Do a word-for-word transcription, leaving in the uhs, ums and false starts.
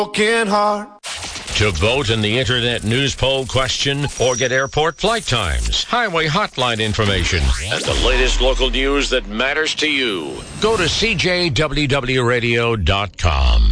broken heart. To vote in the Internet News Poll question or get airport flight times, highway hotline information, and the latest local news that matters to you, go to C J W W radio dot com.